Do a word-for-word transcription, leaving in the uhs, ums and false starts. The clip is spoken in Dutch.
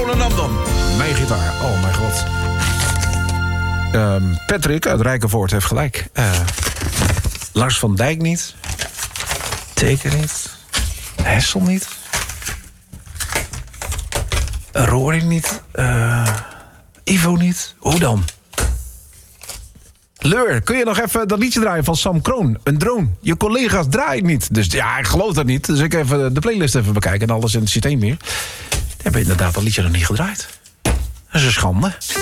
Volendam dan. Mijn gitaar. Oh mijn god. Um, Patrick uit Rijkenvoort heeft gelijk. Uh, Lars van Dijk niet. Teken niet. Hessel niet. Roring niet. Uh, Ivo niet. Hoe dan? Leur, kun je nog even dat liedje draaien van Sam Kroon? Een drone. Je collega's draaien niet. Dus ja, ik geloof dat niet. Dus ik even de playlist even bekijken en alles in het systeem weer. Die hebben inderdaad dat liedje nog niet gedraaid. Dat is een schande.